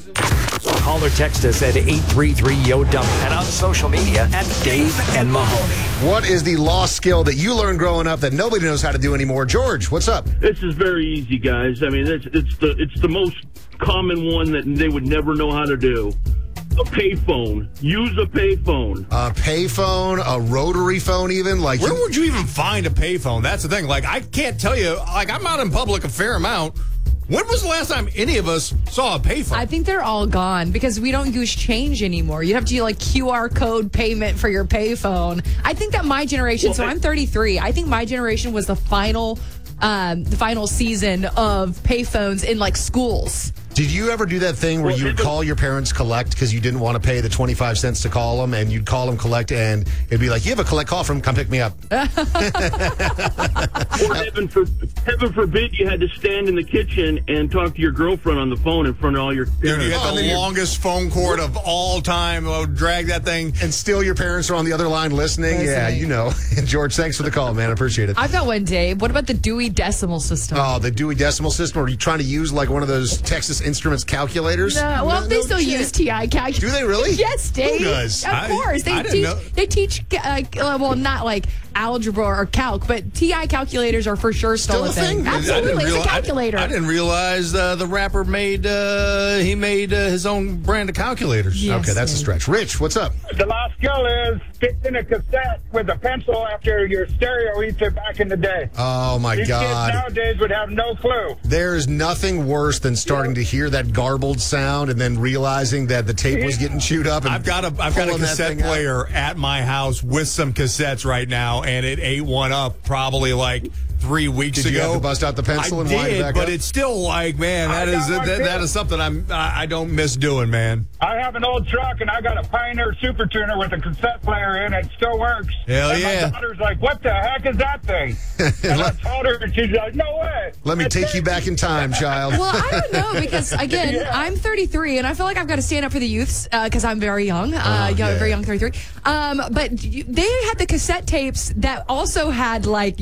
So call or text us at 833-YO-DUMP and on social media at Dave and Mahoney. What is the lost skill that you learned growing up that nobody knows how to do anymore? George, what's up? This is very easy, guys. I mean, it's the most common one that they would never know how to do. A payphone. Use a payphone. A payphone, a rotary phone even? Like, where would you even find a payphone? That's the thing. Like, I can't tell you. Like, I'm out in public a fair amount. When was the last time any of us saw a payphone? I think they're all gone because we don't use change anymore. You have to do like QR code payment for your payphone. I think that my generation, so I'm 33, I think my generation was the final season of payphones in like schools. Did you ever do that thing where you would call your parents collect because you didn't want to pay the 25 cents to call them, and you'd call them collect, and it'd be like, you have a collect call from, come pick me up. Or heaven forbid you had to stand in the kitchen and talk to your girlfriend on the phone in front of all your parents. Dude, you had the longest phone cord of all time. Oh, drag that thing. And still your parents are on the other line listening. Yeah, you know. George, thanks for the call, man. I appreciate it. I've got one, Dave. What about the Dewey Decimal System? Oh, the Dewey Decimal System? Are you trying to use like one of those Texas Instruments calculators? No, well, they still use TI calculators. Do they really? Yes, Dave. Who does? Of course. They teach, well, not like algebra or calc, but TI calculators are for sure still a thing. Absolutely. It's a calculator. I didn't realize the rapper made his own brand of calculators. Yes, okay, that's a stretch. Rich, what's up? The last skill is fixing a cassette with a pencil after your stereo eats it back in the day. Oh, my These God. kids nowadays would have no clue. There's nothing worse than starting to hear that garbled sound and then realizing that the tape was getting chewed up. And I've got a cassette player at my house with some cassettes right now, and it ate one up probably like 3 weeks ago. Did you have to bust out the pencil and wind it back up? But it's still like, man, that is something I don't miss doing, man. I have an old truck, and I got a Pioneer Super Tuner with a cassette player in it. It still works. Hell and yeah. My daughter's like, what the heck is that thing? And I told her, and she's like, no way. Let me take you back in time, child. Well, I don't know, because, again, I'm 33, and I feel like I've got to stand up for the youths, because I'm very young, very young, 33. But they had the cassette tapes that also had, like,